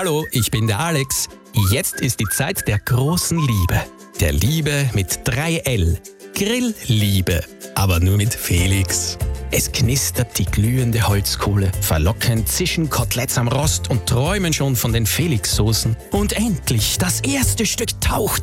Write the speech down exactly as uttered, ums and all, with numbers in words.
Hallo, ich bin der Alex. Jetzt ist die Zeit der großen Liebe. Der Liebe mit drei L. Grillliebe. Aber nur mit Felix. Es knistert die glühende Holzkohle. Verlockend zischen Koteletts am Rost und träumen schon von den Felix-Soßen. Und endlich, das erste Stück taucht